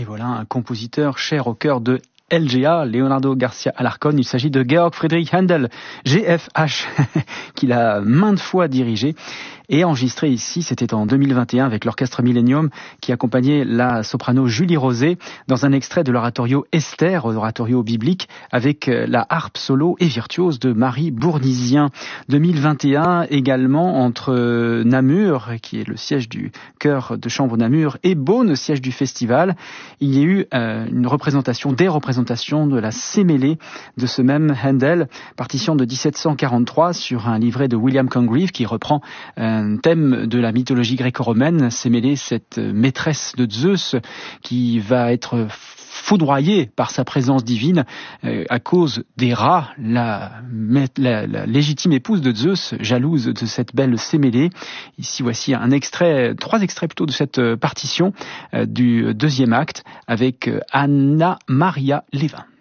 Et voilà un compositeur cher au cœur de LGA, Leonardo Garcia Alarcón. Il s'agit de Georg Friedrich Händel, GFH, qu'il a maintes fois dirigé et enregistré ici. C'était en 2021 avec l'orchestre Millennium qui accompagnait la soprano Julie Rosé dans un extrait de l'oratorio Esther, oratorio biblique, avec la harpe solo et virtuose de Marie Bournisien. 2021 également entre Namur, qui est le siège du chœur de chambre Namur, et Beaune, siège du festival. Il y a eu des représentations de la Sémélé de ce même Händel, partition de 1743 sur un livret de William Congreve qui reprend un thème de la mythologie gréco-romaine. Sémélé, cette maîtresse de Zeus qui va être foudroyée par sa présence divine à cause des rats, la légitime épouse de Zeus, jalouse de cette belle Sémélé. Ici voici trois extraits plutôt de cette partition du deuxième acte avec Anna Maria Levin.